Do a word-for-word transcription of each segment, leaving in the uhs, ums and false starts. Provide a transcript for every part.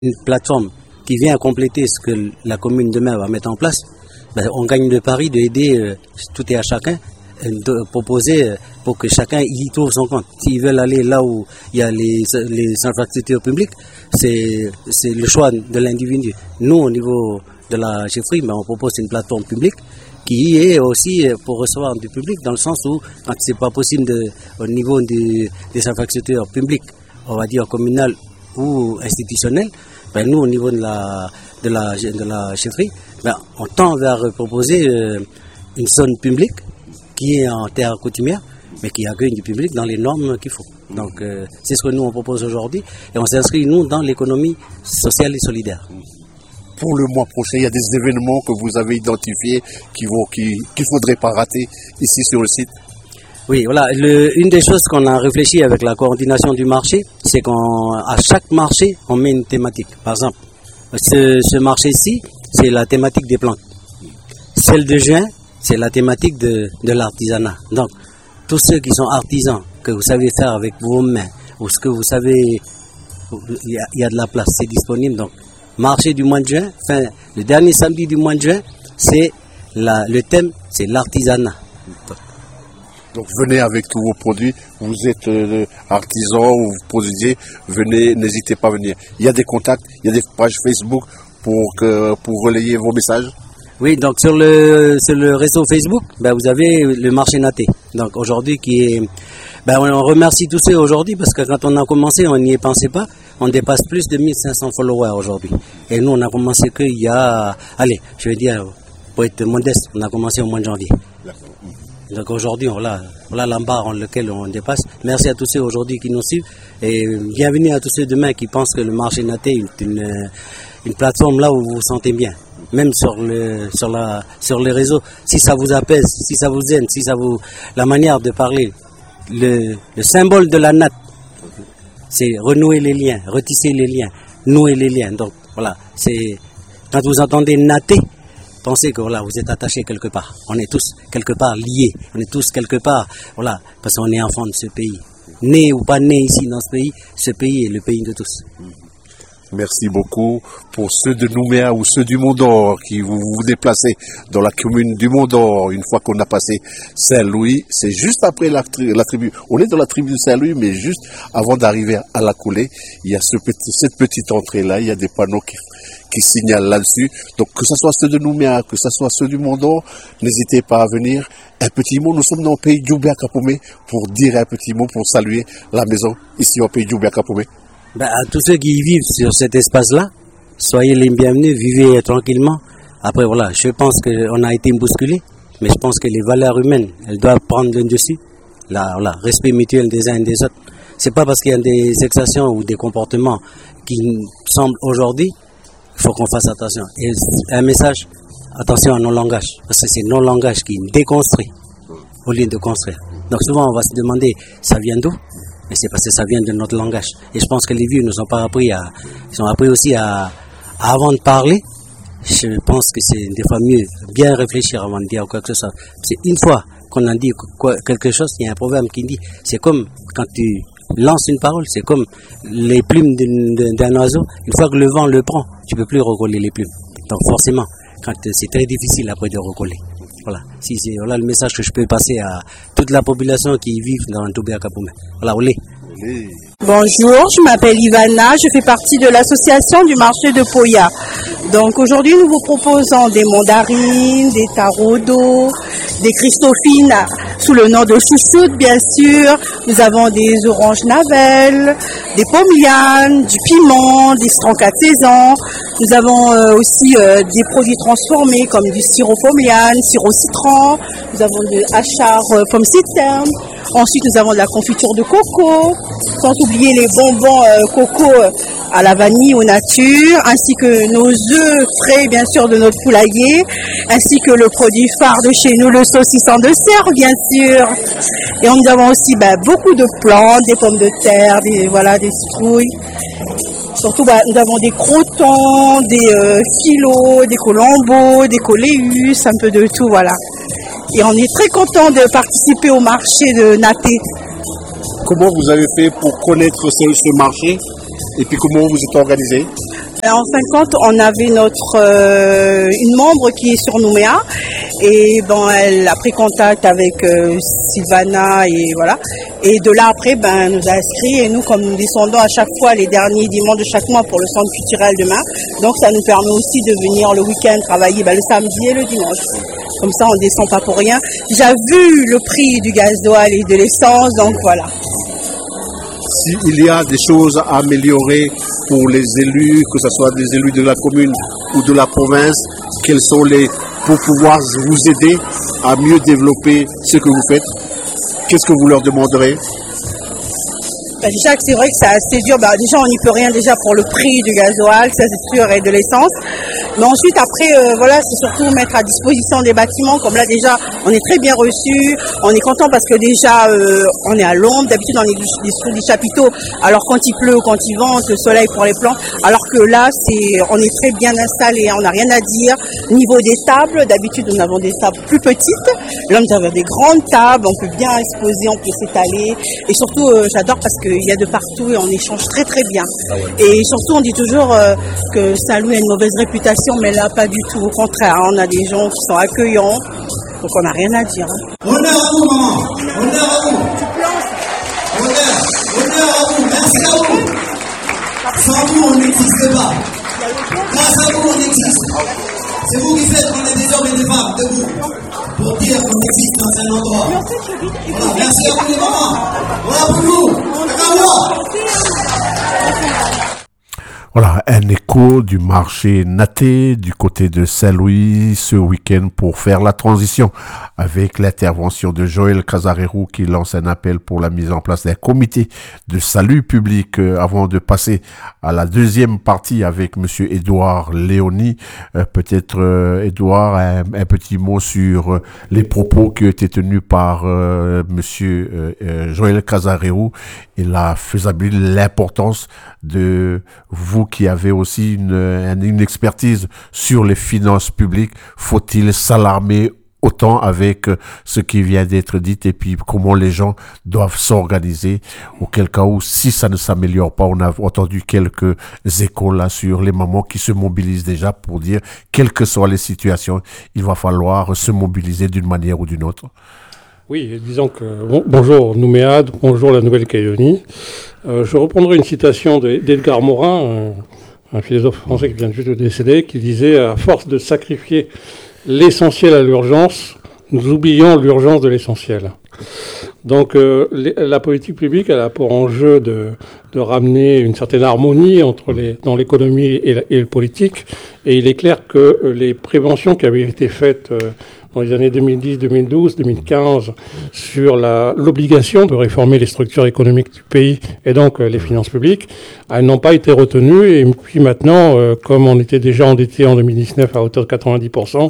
une plateforme qui vient compléter ce que la commune demain va mettre en place, ben, on gagne le pari d'aider euh, tout et à chacun, euh, de proposer euh, pour que chacun y trouve son compte. S'ils veulent aller là où il y a les, les infrastructures publiques, c'est le choix de l'individu. Nous, au niveau de la chefferie, ben, on propose une plateforme publique qui est aussi pour recevoir du public, dans le sens où, quand c'est pas possible de, au niveau du, des infrastructures publiques, on va dire communales ou institutionnelles, ben nous, au niveau de la, de la, de la chefferie, ben on tend vers proposer euh, une zone publique qui est en terre coutumière, mais qui accueille du public dans les normes qu'il faut. Donc, euh, c'est ce que nous, on propose aujourd'hui, et on s'inscrit, nous, dans l'économie sociale et solidaire. Pour le mois prochain, il y a des événements que vous avez identifiés qui vont, qui, qu'il ne faudrait pas rater ici sur le site. Oui, voilà. Le, une des choses qu'on a réfléchi avec la coordination du marché, c'est qu'à chaque marché, on met une thématique. Par exemple, ce, ce marché-ci, c'est la thématique des plantes. Celle de juin, c'est la thématique de, de l'artisanat. Donc, tous ceux qui sont artisans, que vous savez faire avec vos mains, ou ce que vous savez, il y a, il y a de la place, c'est disponible. Donc, marché du mois de juin, enfin, le dernier samedi du mois de juin, c'est le thème, c'est l'artisanat. Donc venez avec tous vos produits, vous êtes euh, artisan ou vous produisez, venez, n'hésitez pas à venir. Il y a des contacts, il y a des pages Facebook pour, que, pour relayer vos messages. Oui, donc sur le, sur le réseau Facebook, ben, vous avez le marché Naté. Donc aujourd'hui qui est... Ben, on remercie tous ceux aujourd'hui parce que quand on a commencé, on n'y pensait pas. On dépasse plus de mille cinq cents followers aujourd'hui. Et nous, on a commencé qu'il y a... Allez, je vais dire, pour être modeste, on a commencé au mois de janvier. Donc aujourd'hui, voilà, voilà l'embarras en lequel on dépasse. Merci à tous ceux aujourd'hui qui nous suivent et bienvenue à tous ceux demain qui pensent que le marché Naté est une, une plateforme là où vous vous sentez bien. Même sur le sur la sur les réseaux, si ça vous apaise, si ça vous aide, si ça vous la manière de parler, le, le symbole de la natte, c'est renouer les liens, retisser les liens, nouer les liens. Donc voilà, c'est quand vous entendez natter, pensez que voilà, vous êtes attachés quelque part. On est tous quelque part liés. On est tous quelque part, voilà, parce qu'on est enfant de ce pays. Né ou pas né ici dans ce pays, ce pays est le pays de tous. Merci beaucoup pour ceux de Nouméa ou ceux du Mont-d'Or qui vous vous déplacez dans la commune du Mont-d'Or une fois qu'on a passé Saint-Louis. C'est juste après la, tri la tribu. On est dans la tribu de Saint-Louis, mais juste avant d'arriver à la coulée, il y a ce petit, cette petite entrée-là, il y a des panneaux qui, qui signalent là-dessus. Donc que ce soit ceux de Nouméa, que ce soit ceux du Mont-d'Or, n'hésitez pas à venir. Un petit mot, nous sommes dans le pays d'Djoubia-Kapomé pour dire un petit mot, pour saluer la maison ici au pays d'Djoubia-Kapomé. Ben, à tous ceux qui vivent sur cet espace-là, soyez les bienvenus, vivez tranquillement. Après, voilà, je pense qu'on a été bousculé, mais je pense que les valeurs humaines, elles doivent prendre le dessus. Là, voilà, respect mutuel des uns et des autres. C'est pas parce qu'il y a des exactions ou des comportements qui semblent aujourd'hui, il faut qu'on fasse attention. Et un message, attention à nos langages, parce que c'est nos langages qui déconstruisent au lieu de construire. Donc souvent, on va se demander, ça vient d'où? Mais c'est parce que ça vient de notre langage. Et je pense que les vieux nous ont pas appris à, ils ont appris aussi à, à avant de parler. Je pense que c'est des fois mieux bien réfléchir avant de dire quoi que ce soit. C'est une fois qu'on a dit quoi, quelque chose, il y a un proverbe qui dit, c'est comme quand tu lances une parole, c'est comme les plumes d'un oiseau. Une fois que le vent le prend, tu peux plus recoller les plumes. Donc forcément, quand c'est très difficile après de recoller. Voilà, si c'est voilà le message que je peux passer à toute la population qui vit dans Djoubia-Kapomé. Voilà, olé. Bonjour, je m'appelle Ivana, je fais partie de l'association du marché de Poya. Donc aujourd'hui, nous vous proposons des mandarines, des tarots d'eau, des christophines sous le nom de chouchoute, bien sûr. Nous avons des oranges navelles, des pommes lianes, du piment, des citrons quatre saisons. Nous avons euh, aussi euh, des produits transformés comme du sirop pomme liane, sirop citron. Nous avons de achar euh, pomme citerne. Ensuite, nous avons de la confiture de coco, sans oublier les bonbons euh, coco euh, à la vanille aux nature, ainsi que nos œufs frais, bien sûr, de notre poulailler, ainsi que le produit phare de chez nous, le saucisson de cerf, bien sûr. Et nous avons aussi bah, beaucoup de plantes, des pommes de terre, des, voilà, des citrouilles. Surtout, bah, nous avons des crotons, des euh, phyllos, des colombos, des coléus, un peu de tout, voilà. Et on est très content de participer au marché de Naté. Comment vous avez fait pour connaître ce, ce marché et puis comment vous êtes organisé? En cinquante, on avait notre euh, une membre qui est sur Nouméa et bon, elle a pris contact avec euh, Sylvana et voilà. Et de là après, ben, nous a inscrits et nous, comme nous descendons à chaque fois les derniers dimanches de chaque mois pour le centre culturel demain, donc ça nous permet aussi de venir le week-end travailler ben, le samedi et le dimanche. Comme ça, on descend pas pour rien. J'ai vu le prix du gasoil et de l'essence, donc voilà. S'il y a des choses à améliorer pour les élus, que ce soit des élus de la commune ou de la province, quels sont les pour pouvoir vous aider à mieux développer ce que vous faites? Qu'est-ce que vous leur demanderez? Bah déjà que c'est vrai que c'est assez dur, bah déjà on n'y peut rien déjà pour le prix du gasoil, ça c'est sûr, et de l'essence. Mais ensuite après, euh, voilà, c'est surtout mettre à disposition des bâtiments, comme là déjà on est très bien reçus, on est content parce que déjà euh, on est à l'ombre, d'habitude on est sous des chapiteaux, alors quand il pleut ou quand il vente, le soleil pour les plantes, alors que là c'est, on est très bien installé, on n'a rien à dire. Niveau des tables, d'habitude nous avons des tables plus petites, là nous avons des grandes tables, on peut bien exposer, on peut s'étaler, et surtout euh, j'adore parce que il y a de partout et on échange très très bien. Ah ouais. Et surtout on dit toujours euh, que Saint-Louis a une mauvaise réputation, mais là pas du tout, au contraire, hein, on a des gens qui sont accueillants, donc on n'a rien à dire. Hein. Honneur à vous maman, honneur à vous, honneur, honneur à vous, merci à vous. Sans vous on n'existe pas, grâce à vous on existe. C'est vous qui faites qu'on est des hommes et des femmes debout pour dire qu'on existe dans un endroit. Voilà, merci à vous les mamans. Voilà pour vous. Voilà, un écho du marché Naté du côté de Saint-Louis ce week-end pour faire la transition avec l'intervention de Joël Casarero qui lance un appel pour la mise en place d'un comité de salut public euh, avant de passer à la deuxième partie avec monsieur Édouard Léoni. Euh, peut-être euh, Édouard, un, un petit mot sur euh, les propos qui ont été tenus par euh, monsieur euh, euh, Joël Casarero et la faisabilité, l'importance de vous qui avez aussi une, une expertise sur les finances publiques. Faut-il s'alarmer autant avec ce qui vient d'être dit et puis comment les gens doivent s'organiser, auquel cas où si ça ne s'améliore pas, on a entendu quelques échos là sur les mamans qui se mobilisent déjà pour dire, quelles que soient les situations, il va falloir se mobiliser d'une manière ou d'une autre. Oui, disons que bon, bonjour Nouméa, bonjour la Nouvelle-Calédonie. Euh, je reprendrai une citation d'Edgar Morin, un, un philosophe français qui vient juste de décéder, qui disait « À force de sacrifier l'essentiel à l'urgence, nous oublions l'urgence de l'essentiel ». Donc euh, les, la politique publique, elle a pour enjeu de, de ramener une certaine harmonie entre les, dans l'économie et, et le politique. Et il est clair que euh, les préventions qui avaient été faites euh, dans les années deux mille dix, deux mille douze, deux mille quinze sur la, l'obligation de réformer les structures économiques du pays et donc euh, les finances publiques, elles n'ont pas été retenues. Et puis maintenant, euh, comme on était déjà endetté en deux mille dix-neuf à hauteur de quatre-vingt-dix pour cent,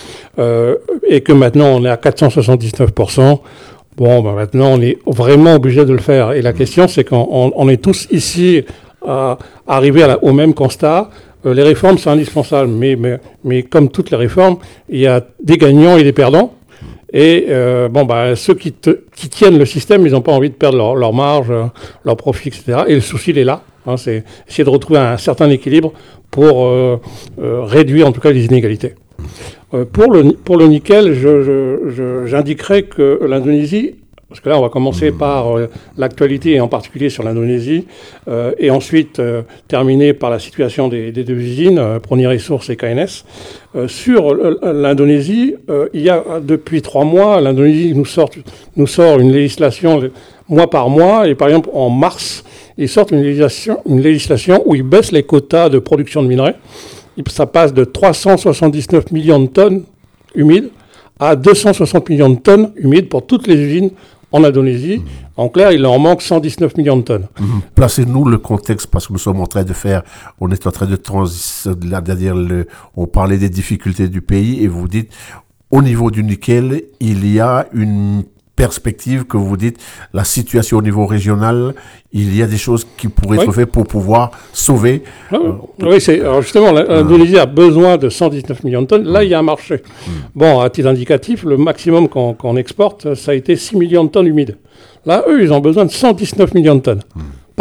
euh, et que maintenant on est à quatre cent soixante-dix-neuf pour cent, bon, ben maintenant on est vraiment obligé de le faire. Et la question, c'est qu'on on, on est tous ici à arriver à la, au même constat. Euh, les réformes, c'est indispensable, mais, mais, mais comme toutes les réformes, il y a des gagnants et des perdants. Et euh, bon, bah, ceux qui, te, qui tiennent le système, ils n'ont pas envie de perdre leur, leur marge, leur profit, et cetera. Et le souci, il est là. Hein, c'est essayer de retrouver un certain équilibre pour euh, euh, réduire, en tout cas, les inégalités. Euh, pour, le, pour le nickel, je, je, je, j'indiquerai que l'Indonésie, parce que là, on va commencer par euh, l'actualité, et en particulier sur l'Indonésie, euh, et ensuite euh, terminer par la situation des, des deux usines, euh, Prony Resources et K N S. Euh, sur l'Indonésie, euh, il y a depuis trois mois, l'Indonésie nous sort, nous sort une législation mois par mois, et par exemple en mars, ils sortent une législation, une législation où ils baissent les quotas de production de minerais. Ça passe de trois cent soixante-dix-neuf millions de tonnes humides à deux cent soixante millions de tonnes humides pour toutes les usines en Indonésie. Mmh. En clair, il en manque cent dix-neuf millions de tonnes. Mmh. Placez-nous le contexte, parce que nous sommes en train de faire, on est en train de transition, c'est-à-dire le, on parlait des difficultés du pays et vous dites, au niveau du nickel, il y a une perspective que vous dites, la situation au niveau régional, il y a des choses qui pourraient oui. être faites pour pouvoir sauver. Ah, euh, oui, c'est, alors justement, l'Indonésie ah. a besoin de cent dix-neuf millions de tonnes. Là, il y a un marché. Mmh. Bon, à titre indicatif, le maximum qu'on, qu'on exporte, ça a été six millions de tonnes humides. Là, eux, ils ont besoin de cent dix-neuf millions de tonnes mmh. par an.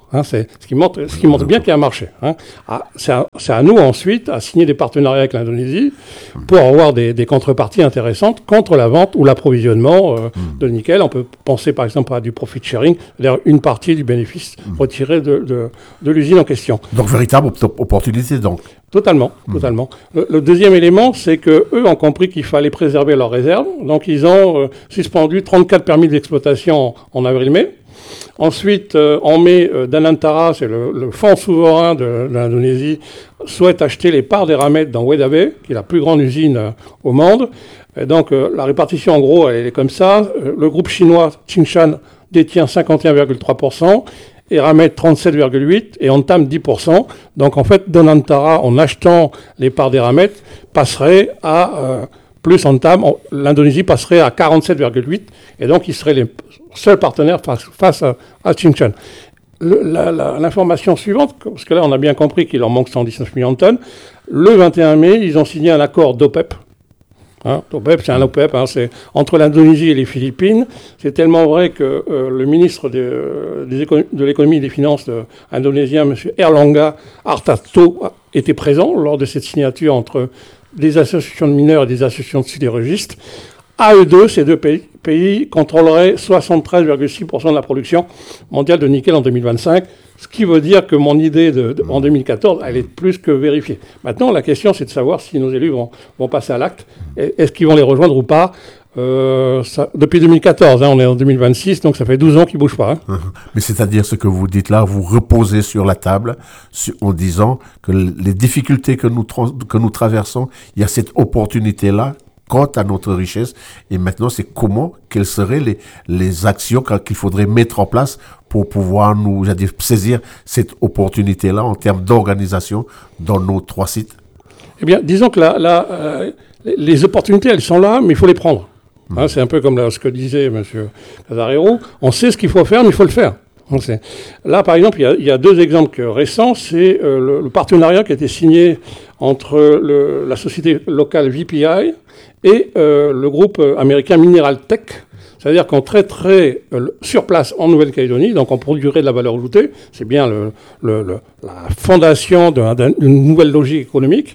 Hein, c'est ce qui montre, ce qui montre bien qu'il y a un marché. Hein. Ah, c'est, à, c'est à nous ensuite à signer des partenariats avec l'Indonésie pour avoir des, des contreparties intéressantes contre la vente ou l'approvisionnement euh, mmh. de nickel. On peut penser par exemple à du profit sharing, c'est-à-dire une partie du bénéfice mmh. retiré de, de, de l'usine en question. Donc véritable op- opportunité donc. Totalement, mmh. totalement. Le, le deuxième élément, c'est que eux ont compris qu'il fallait préserver leurs réserves, donc ils ont euh, suspendu trente-quatre permis d'exploitation en, en avril-mai. Ensuite, euh, en mai, euh, Danantara, c'est le, le fonds souverain de, de l'Indonésie, souhaite acheter les parts d'Eramet dans Weda Bay, qui est la plus grande usine euh, au monde. Et donc, euh, la répartition, en gros, elle est comme ça. Euh, le groupe chinois Tsingshan détient cinquante et un virgule trois pour cent, Eramet trente-sept virgule huit pour cent et Antam dix pour cent. Donc, en fait, Danantara, en achetant les parts d'Eramet, passerait à... Euh, plus Antam, l'Indonésie passerait à quarante-sept virgule huit pour cent et donc ils seraient les seuls partenaires face, face à, à Tsingshan. Le, la, la, l'information suivante, parce que là on a bien compris qu'il leur manque cent dix-neuf millions de tonnes, le vingt et un mai, ils ont signé un accord d'OPEP. Hein, l'OPEP, c'est un OPEP, hein, c'est entre l'Indonésie et les Philippines. C'est tellement vrai que euh, le ministre de, des éco- de l'économie et des finances euh, indonésien, M. Erlangga Hartarto, était présent lors de cette signature entre des associations de mineurs et des associations de sidérurgistes. À eux deux, ces deux pays, pays contrôleraient soixante-treize virgule six pour cent de la production mondiale de nickel en deux mille vingt-cinq, ce qui veut dire que mon idée de, de, en deux mille quatorze, elle est plus que vérifiée. Maintenant, la question, c'est de savoir si nos élus vont, vont passer à l'acte. Est-ce qu'ils vont les rejoindre ou pas? Euh, ça, depuis deux mille quatorze, hein, on est en deux mille vingt-six, donc ça fait douze ans qu'ils ne bougent pas. Hein. Mais c'est-à-dire ce que vous dites là, vous reposez sur la table sur, en disant que les difficultés que nous, tra- que nous traversons, il y a cette opportunité-là quant à notre richesse. Et maintenant, c'est comment, quelles seraient les, les actions qu'il faudrait mettre en place pour pouvoir nous, j'ai dit, saisir cette opportunité-là en termes d'organisation dans nos trois sites? Eh bien, disons que là, là euh, les opportunités, elles sont là, mais il faut les prendre. Hein, c'est un peu comme là, ce que disait M. Casarero. On sait ce qu'il faut faire, mais il faut le faire. On sait. Là, par exemple, il y a, il y a deux exemples récents. C'est euh, le, le partenariat qui a été signé entre le, la société locale V P I et euh, le groupe américain Mineral Tech. C'est-à-dire qu'on traiterait euh, sur place en Nouvelle-Calédonie, donc on produirait de la valeur ajoutée. C'est bien le, le, le, la fondation d'un, d'une nouvelle logique économique.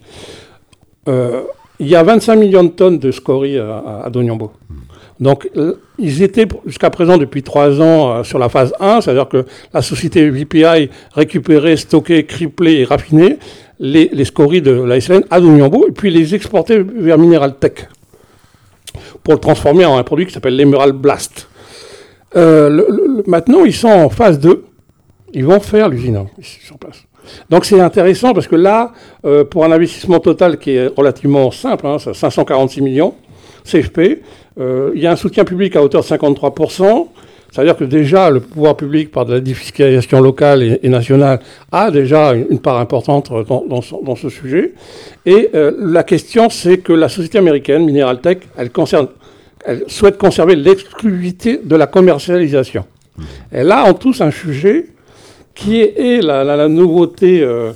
Euh, Il y a vingt-cinq millions de tonnes de scories à, à, à Doniambo. Donc, euh, ils étaient jusqu'à présent depuis trois ans euh, sur la phase un, c'est-à-dire que la société V P I récupérait, stockait, criblait et raffinait les, les scories de la S L N à Doniambo et puis les exportait vers Mineral Tech pour le transformer en un produit qui s'appelle l'Emerald Blast. Euh, le, le, maintenant, ils sont en phase deux. Ils vont faire l'usine hein, sur place. Donc c'est intéressant parce que là, euh, pour un investissement total qui est relativement simple, hein, cinq cent quarante-six millions, C F P, euh, il y a un soutien public à hauteur de cinquante-trois pour cent, c'est-à-dire que déjà le pouvoir public, par de la défiscalisation locale et, et nationale, a déjà une, une part importante dans, dans, ce, dans ce sujet. Et euh, la question, c'est que la société américaine, Mineral Tech, elle, concerne, elle souhaite conserver l'exclusivité de la commercialisation. Et là, on touche un sujet qui est, est la, la, la nouveauté euh,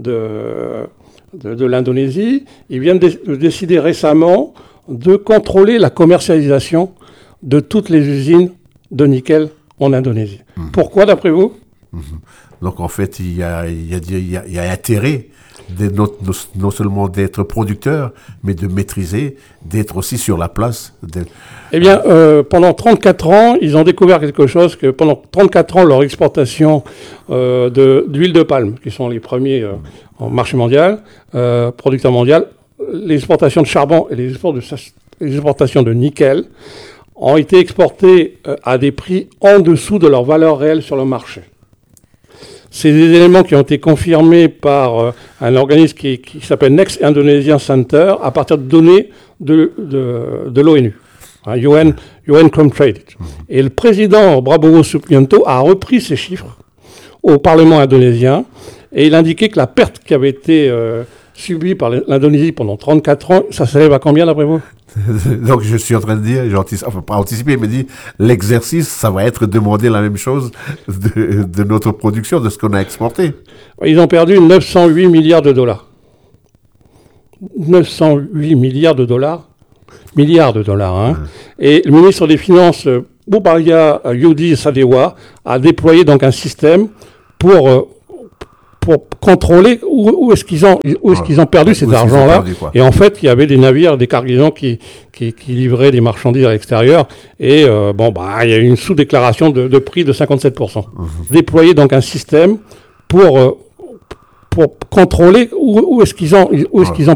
de, de, de l'Indonésie. Ils viennent de, de décider récemment de contrôler la commercialisation de toutes les usines de nickel en Indonésie. Mmh. Pourquoi, d'après vous ? Mmh. Donc, en fait, il y a, il y a, il y a, il y a intérêt de not, non seulement d'être producteur, mais de maîtriser, d'être aussi sur la place. De... Eh bien, euh, pendant trente-quatre ans, ils ont découvert quelque chose, que pendant trente-quatre ans, leur exportation euh, de, d'huile de palme, qui sont les premiers euh, en marché mondial, euh, producteur mondial, les exportations de charbon et les, export de, les exportations de nickel ont été exportées euh, à des prix en dessous de leur valeur réelle sur le marché. C'est des éléments qui ont été confirmés par euh, un organisme qui, qui s'appelle Next Indonesian Center à partir de données de, de, de l'ONU, hein, U N, U N Comtrade. Et le président Prabowo Subianto a repris ces chiffres au Parlement indonésien et il indiquait que la perte qui avait été euh, subie par l'Indonésie pendant trente-quatre ans, ça s'élève à combien d'après vous ? Donc je suis en train de dire, j'anticipe, enfin pas anticiper, mais dit l'exercice, ça va être demander la même chose de, de notre production, de ce qu'on a exporté. Ils ont perdu neuf cent huit milliards de dollars. neuf cent huit milliards de dollars. Milliards de dollars. Hein. Mmh. Et le ministre des Finances, Boubaria Yudi Sadewa, a déployé donc un système pour euh, pour contrôler où, où est-ce qu'ils ont où est-ce qu'ils ont perdu cet argent-là. Et en fait, il y avait des navires, des cargaisons qui qui, qui livraient des marchandises à l'extérieur. Et euh, bon, bah, il y a eu une sous-déclaration de, de prix de cinquante-sept pour cent. Mmh. Déployer donc un système pour euh, pour contrôler où, où est-ce qu'ils ont où est-ce qu'ils ont